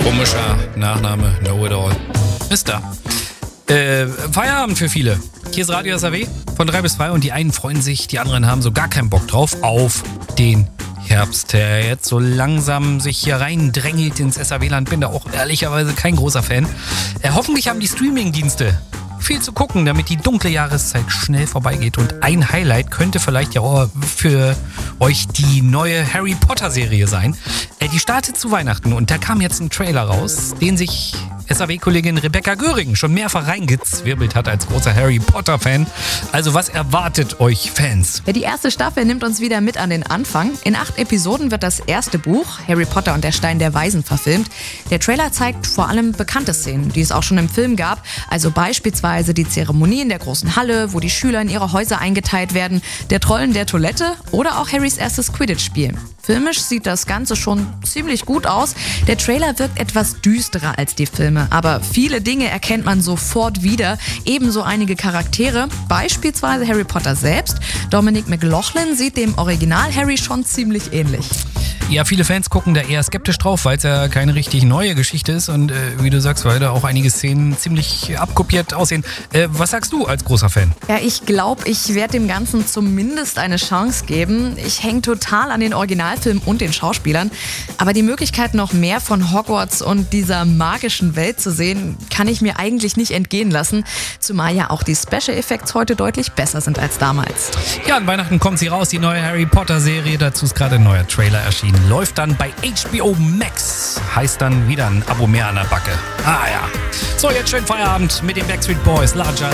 Komischer Nachname, Know-it-all. Ist da. Feierabend für viele. Hier ist Radio SAW von 3 bis 2 und die einen freuen sich, die anderen haben so gar keinen Bock drauf auf den Herbst, der jetzt so langsam sich hier reindrängelt ins SAW-Land. Bin da auch ehrlicherweise kein großer Fan. Hoffentlich haben die Streaming-Dienste viel zu gucken, damit die dunkle Jahreszeit schnell vorbeigeht. Und ein Highlight könnte vielleicht ja auch für euch die neue Harry Potter-Serie sein. Die startet zu Weihnachten und da kam jetzt ein Trailer raus, den sich SAW-Kollegin Rebecca Göring schon mehrfach reingezwirbelt hat als großer Harry Potter-Fan. Also was erwartet euch Fans? Ja, die erste Staffel nimmt uns wieder mit an den Anfang. In 8 Episoden wird das erste Buch, Harry Potter und der Stein der Weisen, verfilmt. Der Trailer zeigt vor allem bekannte Szenen, die es auch schon im Film gab. Also beispielsweise die Zeremonie in der großen Halle, wo die Schüler in ihre Häuser eingeteilt werden, der Troll in der Toilette oder auch Harrys erstes Quidditch-Spiel. Filmisch sieht das Ganze schon ziemlich gut aus. Der Trailer wirkt etwas düsterer als die Filme, aber viele Dinge erkennt man sofort wieder. Ebenso einige Charaktere, beispielsweise Harry Potter selbst. Dominic McLaughlin sieht dem Original Harry schon ziemlich ähnlich. Ja, viele Fans gucken da eher skeptisch drauf, weil es ja keine richtig neue Geschichte ist und wie du sagst, weil da auch einige Szenen ziemlich abkopiert aussehen. Was sagst du als großer Fan? Ja, ich glaube, ich werde dem Ganzen zumindest eine Chance geben. Ich hänge total an den Originalfilm und den Schauspielern. Aber die Möglichkeit, noch mehr von Hogwarts und dieser magischen Welt zu sehen, kann ich mir eigentlich nicht entgehen lassen. Zumal ja auch die Special Effects heute deutlich besser sind als damals. Ja, an Weihnachten kommt sie raus, die neue Harry Potter Serie. Dazu ist gerade ein neuer Trailer erschienen. Läuft dann bei HBO Max. Heißt dann wieder ein Abo mehr an der Backe. Ah ja. So, jetzt schön Feierabend mit den Backstreet Boys. Larger